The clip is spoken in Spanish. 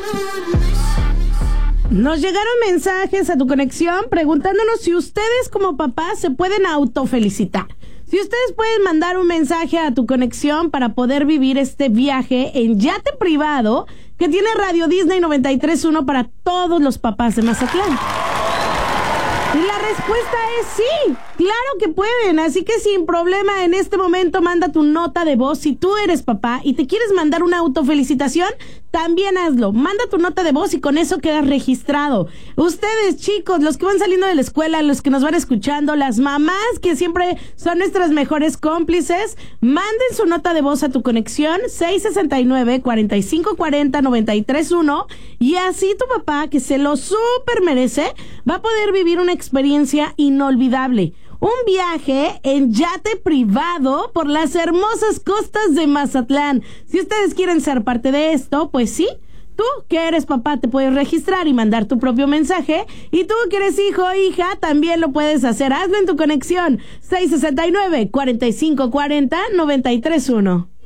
Nos llegaron mensajes a tu conexión preguntándonos si ustedes como papás se pueden autofelicitar. Si ustedes pueden mandar un mensaje a tu conexión para poder vivir este viaje en yate privado que tiene Radio Disney 93.1 para todos los papás de Mazatlán. Y la respuesta es sí, claro que pueden, así que sin problema en este momento manda tu nota de voz. Si tú eres papá y te quieres mandar una autofelicitación, también hazlo. Manda tu nota de voz y con eso quedas registrado. Ustedes, chicos, los que van saliendo de la escuela, los que nos van escuchando, las mamás que siempre son nuestras mejores cómplices, manden su nota de voz a tu conexión 669-4540-931 y así tu papá, que se lo súper merece, va a poder vivir una experiencia inolvidable. Un viaje en yate privado por las hermosas costas de Mazatlán. Si ustedes quieren ser parte de esto, pues sí, tú que eres papá te puedes registrar y mandar tu propio mensaje. Y tú que eres hijo o hija también lo puedes hacer. Hazlo en tu conexión 669-4540-931.